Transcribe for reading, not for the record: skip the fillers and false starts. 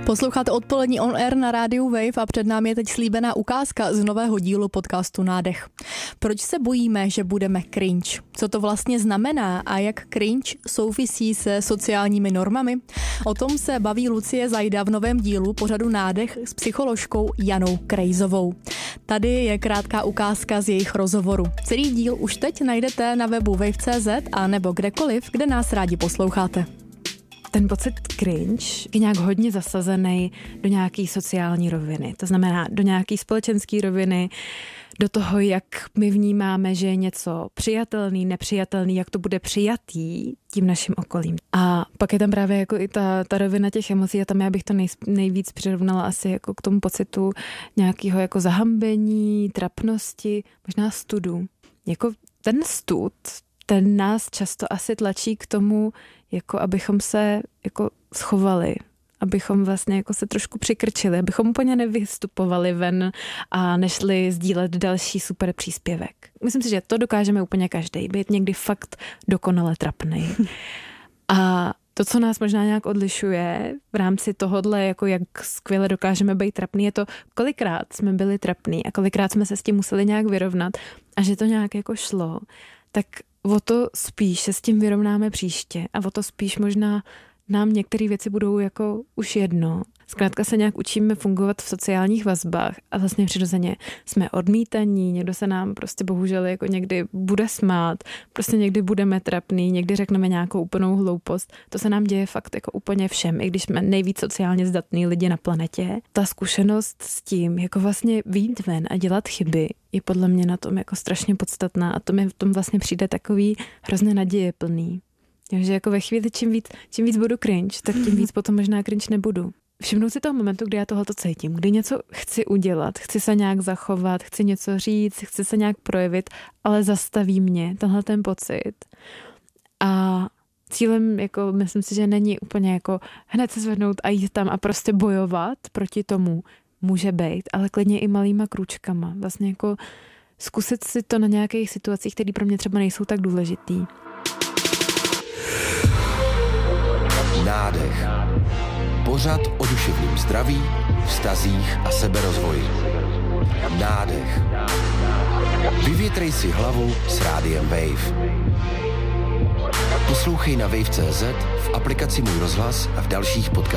Posloucháte odpolední On Air na rádiu Wave a před námi je teď slíbená ukázka z nového dílu podcastu Nádech. Proč se bojíme, že budeme cringe? Co to vlastně znamená a jak cringe souvisí se sociálními normami? O tom se baví Lucie Zajda v novém dílu pořadu Nádech s psycholožkou Janou Krejzovou. Tady je krátká ukázka z jejich rozhovoru. Celý díl už teď najdete na webu wave.cz a nebo kdekoliv, kde nás rádi posloucháte. Ten pocit cringe je nějak hodně zasazený do nějaký sociální roviny. To znamená do nějaký společenské roviny, do toho, jak my vnímáme, že je něco přijatelný, nepřijatelný, jak to bude přijatý tím naším okolím. A pak je tam právě jako i ta rovina těch emocí a tam já bych to nejvíc přirovnala asi jako k tomu pocitu nějakého jako zahambení, trapnosti, možná studu. Jako ten stud, ten nás často asi tlačí k tomu, jako abychom se jako schovali, abychom vlastně jako se trošku přikrčili, abychom úplně nevystupovali ven a nešli sdílet další super příspěvek. Myslím si, že to dokážeme úplně každý, být někdy fakt dokonale trapnej. A to, co nás možná nějak odlišuje v rámci tohodle, jako jak skvěle dokážeme být trapný, je to, kolikrát jsme byli trapný a kolikrát jsme se s tím museli nějak vyrovnat a že to nějak jako šlo, tak o to spíš se s tím vyrovnáme příště a o to spíš možná nám některé věci budou jako už jedno. Zkrátka se nějak učíme fungovat v sociálních vazbách a vlastně přirozeně jsme odmítaní, někdo se nám prostě bohužel jako někdy bude smát, prostě někdy budeme trapný, někdy řekneme nějakou úplnou hloupost. To se nám děje fakt jako úplně všem, i když jsme nejvíc sociálně zdatní lidi na planetě. Ta zkušenost s tím, jako vlastně vyjít ven a dělat chyby, je podle mě na tom jako strašně podstatná a to mi v tom vlastně přijde takový hrozně nadějeplný. Takže jako ve chvíli, čím víc budu cringe, tak tím víc potom možná cringe nebudu. Všimnout si toho momentu, kdy já tohleto cítím, kdy něco chci udělat, chci se nějak zachovat, chci něco říct, chci se nějak projevit, ale zastaví mě tenhle ten pocit. A cílem, jako myslím si, že není úplně jako hned se zvednout a jít tam a prostě bojovat proti tomu, může být, ale klidně i malýma krůčkama. Vlastně jako zkusit si to na nějakých situacích, které pro mě třeba nejsou tak důležitý. Nádech. Pořad o duševním zdraví, vztazích a seberozvoji. Nádech. Vyvětrej si hlavu s rádiem Wave. Poslouchej na wave.cz, v aplikaci Můj rozhlas a v dalších podcastech.